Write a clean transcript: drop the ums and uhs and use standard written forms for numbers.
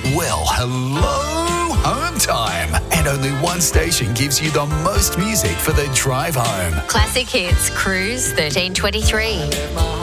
Well, hello, home time. And only one station gives you the most music for the drive home. Classic Hits, Cruise 1323.